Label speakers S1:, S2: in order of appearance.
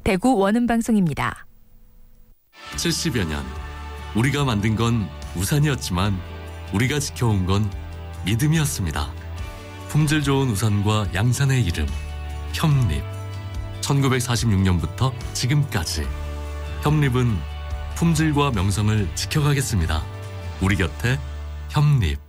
S1: 대구 원음방송입니다.
S2: 70여 년 우리가 만든 건 우산이었지만 우리가 지켜온 건 믿음이었습니다. 품질 좋은 우산과 양산의 이름 협립. 1946년부터 지금까지 협립은 품질과 명성을 지켜가겠습니다. 우리 곁에 협립.